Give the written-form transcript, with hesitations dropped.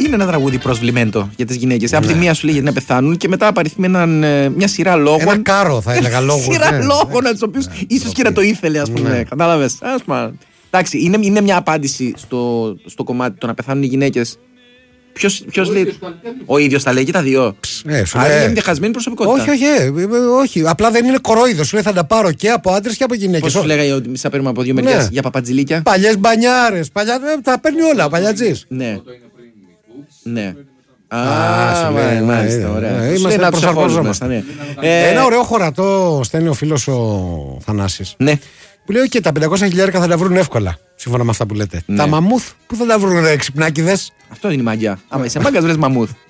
είναι ένα τραγούδι προσβλημέντο για τις γυναίκες. Από τη μία σου λέει γιατί να πεθάνουν και μετά απαριθμεί μια σειρά λόγων. Ένα κάρο θα έλεγα λόγων. Σειρά λόγων, του οποίου ίσως και να το ήθελε, ας πούμε. Κατάλαβες. Εντάξει, είναι μια απάντηση στο κομμάτι το να πεθάνουν οι γυναίκες. Ποιος λέει. Ο ίδιος τα λέει και τα δύο. Άρα είναι διαχασμένη προσωπικότητα. Όχι. Απλά δεν είναι κορόιδο. Σου λέει θα τα πάρω και από άντρες και από γυναίκες. Πώς σου λέγανε ότι μισά παίρνουμε από δύο μεριές για παπατζηλίκια. Παλιές μπανιάρες. Τα παίρνει όλα. Παλιατζής. Ναι. Ναι. Μάλιστα. Ωραία. Είμαστε να προσαρμόζομαστε. Ένα ωραίο χωρατό στέλνει ο φίλος ο Θανάσης. Ναι. Που λέει και τα 500.000 θα τα βρουν εύκολα. Σύμφωνα με αυτά που λέτε. Τα μαμούθ που θα τα βρουν, ρε ξυπνάκηδες. Αυτό είναι η μαγιά. Άμα είσαι μάγκας, βρες μαμούθ.